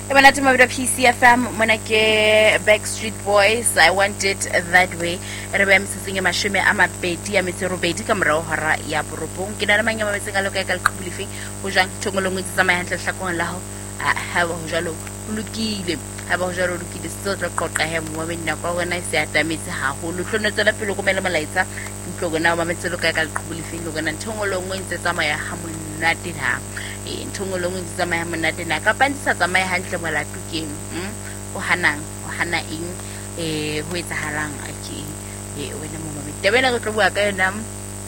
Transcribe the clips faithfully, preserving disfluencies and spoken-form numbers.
When I my P C F M, when I get Backstreet Boys, I want it that way. I remember singing my shime, I'm a baby, I'm a robeti, Camaro, Hara, Yaburubung, get out of my missing a local believing, who junk Tongolong with some hand of Sakon Lao. I have a Jalo, Luki, have a Jalo Luki, the sort of cock I have women now. When I said, I miss how, who look on the Pilocomela later, Plogana, Mamma to look at believing, Logan and Tongolong wins the Samaya Hamun Natina. In Tongolong is the Mahamanadina, Kapansa, the Mahansa Malatukim, or Hanang, or Hana in a with a harang, I when a moment. The winner of the work, and um,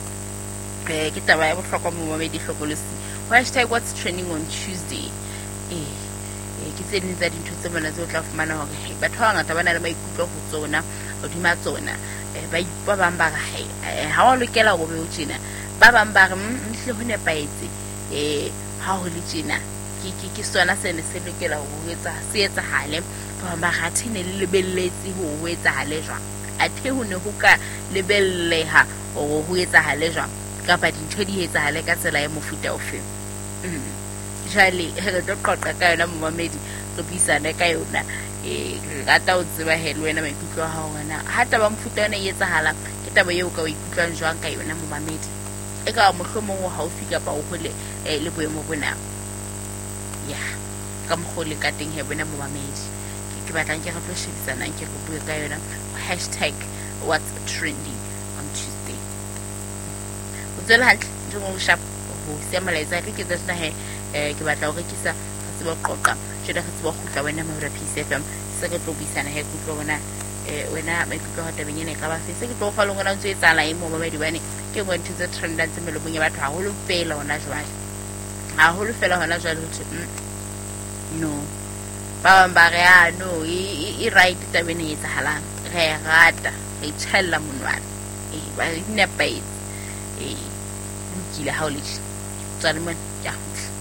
get a rival for a moment for policy. Hashtag what's trending on Tuesday. Eh, getting that into someone as well of manner, but hung at the one I make good of Zona or Timazona, by Babamba. How look at our Wilchina, Babambam, Sluna Paisy, eh. How Ligina, Kiki Sona send a cellular with a theatre Harlem from Mahatin a little bit lazy who waits a haleja. I tell you no hooker, libel leha, or who is a haleja. Gabat in twenty years a haleka salai mufuta of him. Charlie, her doctor Kakana Mamedi, to be Sanakayuna, a gata would see my head when I make people however. Hatabam futana yet a hala, get away yoga with Kukan Jankayuna Mamedi. Eka mohlomong ha o fika pa o hole e le boemo bona ya ka mogole ka teng he bona mo mamedi ke batlang ke ga tlo shebisana ke go bua ka yona hashtag what's trending on Tuesday o tsela hantle jo sharp ho semalaiza ke ke tsena he ke batla go rekisa se ba qoqa je da se ba khutla wena mo ra P C F M se ke tlo bisana he go tlo bona wena me go go tabenyene ka ba se ke tlo fa longona ntse tsala e mo mamedi bane ke go ntse trend ntse me lo bonya batho ha holo fela hona jwale ha holo fela hona jwale ho no ba ba re a no i right tabene etsa halang re rata e tshella monwana e ba ina pai e nkile ha o le tsale mo ya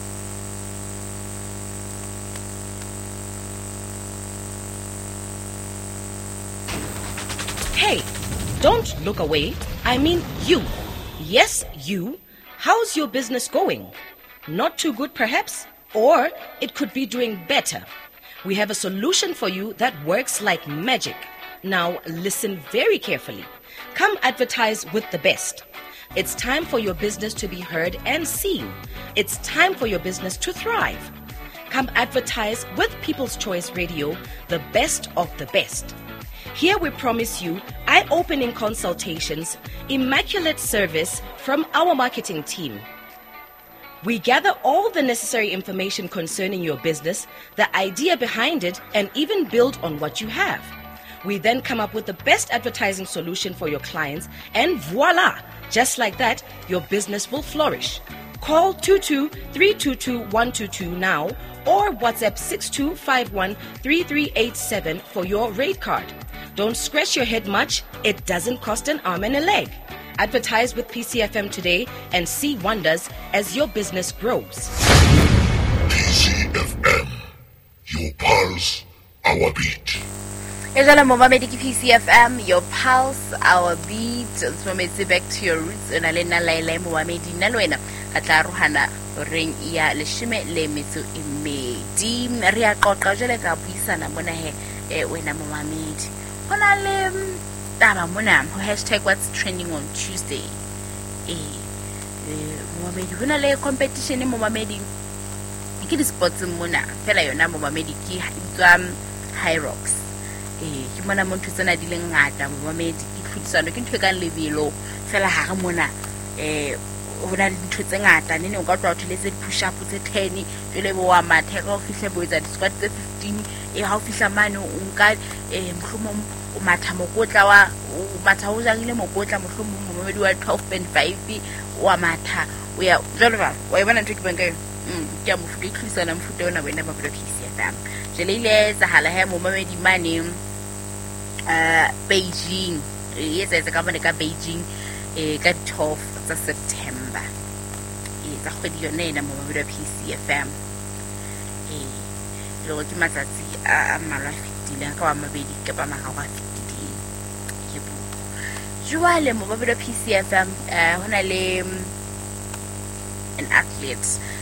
Hey, don't look away. I mean you. Yes, you. How's your business going? Not too good, perhaps? Or it could be doing better. We have a solution for you that works like magic. Now, listen very carefully. Come advertise with the best. It's time for your business to be heard and seen. It's time for your business to thrive. Come advertise with People's Choice Radio, the best of the best. Here we promise you eye-opening consultations, immaculate service from our marketing team. We gather all the necessary information concerning your business, the idea behind it, and even build on what you have. We then come up with the best advertising solution for your clients, and voila! Just like that, your business will flourish. Call two two three two two one two two now or WhatsApp six two five one three three eight seven for your rate card. Don't scratch your head much. It doesn't cost an arm and a leg. Advertise with P C F M today and see wonders as your business grows. P C F M, your pulse, our beat. Ejala Momamedi P C F M, your pulse, our beat. So let's back to your roots. And Alena Laila Momamedi Nalwena Katla Ruhana ring ya leshime le metso imedi. Ria Koka Jele Kabisa na mona he e wena Momamedi. Hona le taba mona ho hashtag what's trending on Tuesday. Eh Momamedi hona le competition Momamedi. Ke di sports mona fela yona Momamedi ki itswa High Rocks. Eh ke mona mo ntsana di le ngata Momamedi ke tlhodisano ke ntwe ka lebelo fela ha re mona eh hona le ntwe tse ngata nene o ka twa thole se push up tse ten jole bo wa mathe ka o fihle bo etsa squat tse fifteen e ha o fihla mane o nka eh mhlomo o matha mokotla wa o matha o jangile mokotla mhlomo Momamedi wa twelve point five wa matha o ya jole ba wa bona ntwe ke banka mm ke mo futhi tlhisana mfuto ona wena ba bula P C F M jele ile tsa hala ha Momamedi mane uh Beijing yes it's a company ka Beijing eh ka twelve tsa September e tsa kgwedi yone ena Momamedi P C F M eh lo ke matsatsi a mala fitile ka wa mabedi ka ba maga wa fitile ke bo jwale Momamedi P C F M eh hona le an athlete